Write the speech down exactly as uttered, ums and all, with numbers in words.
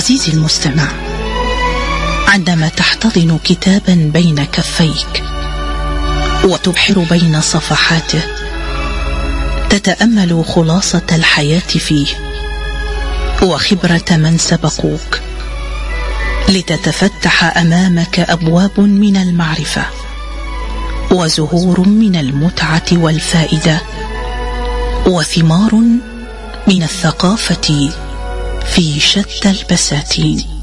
عزيزي المستمع، عندما تحتضن كتابا بين كفيك وتبحر بين صفحاته، تتأمل خلاصة الحياة فيه وخبرة من سبقوك، لتتفتح أمامك أبواب من المعرفة وزهور من المتعة والفائدة وثمار من الثقافة في شتى البساتين.